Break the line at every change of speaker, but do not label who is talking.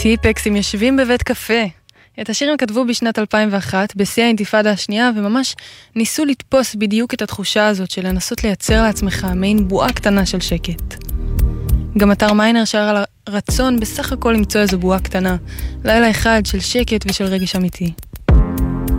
טיפקס הם יושבים בבית קפה. את השיר הם כתבו בשנת 2001 בשיא האינתיפאדה השנייה, וממש ניסו לתפוס בדיוק את התחושה הזאת של לנסות לייצר לעצמך מעין בועה קטנה של שקט. גם אתר מיינר שר על הרצון בסך הכל למצוא איזו בועה קטנה, לילה אחד של שקט ושל רגש אמיתי.